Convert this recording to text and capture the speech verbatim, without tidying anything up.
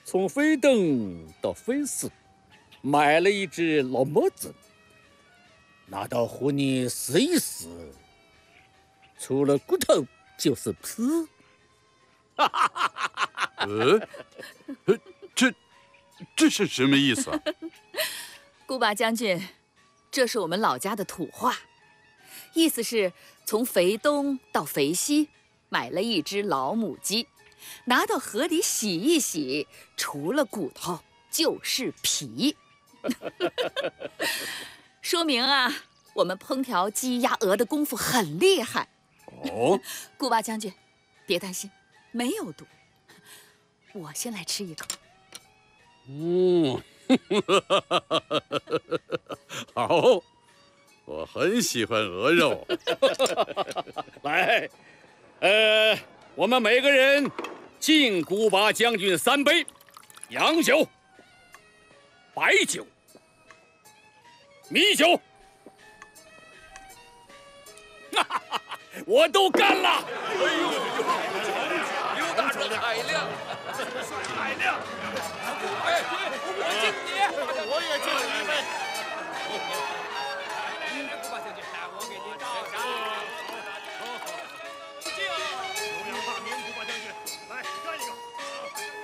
从飞东到飞西，买了一只老母子，拿到湖里试一试，除了骨头就是皮。 呃，这这是什么意思啊？ 顾拔将军，这是我们老家的土话，意思是从肥东到肥西买了一只老母鸡，拿到河里洗一洗，除了骨头就是皮。说明啊，我们烹调鸡鸭鹅的功夫很厉害。 哦， 顾拔将军，别担心，没有毒。我先来吃一口。 嗯，好，我很喜欢鹅肉。 来，呃，我们每个人敬顾拔将军三杯，洋酒、白酒、米酒，我都干了。 刘大人海量。